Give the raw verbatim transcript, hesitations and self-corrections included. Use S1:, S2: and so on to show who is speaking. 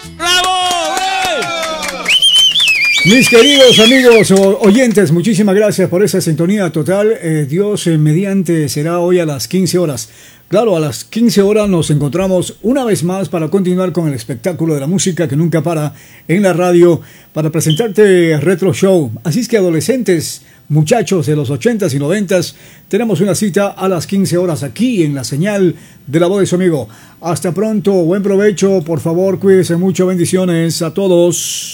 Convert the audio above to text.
S1: ¡Bravo!
S2: Mis queridos amigos o oyentes, muchísimas gracias por esa sintonía total. Eh, Dios eh, mediante será hoy a las quince horas. Claro, a las quince horas nos encontramos una vez más para continuar con el espectáculo de la música que nunca para en la radio, para presentarte Retro Show. Así es que adolescentes, muchachos de los ochentas y noventas, tenemos una cita a las quince horas aquí en la señal de la voz de su amigo. Hasta pronto, buen provecho, por favor, cuídense mucho, bendiciones a todos.